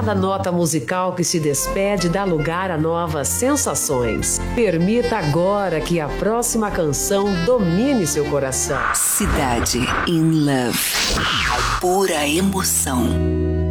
Cada nota musical que se despede dá lugar a novas sensações. Permita agora que a próxima canção domine seu coração. Cidade in Love. Pura emoção.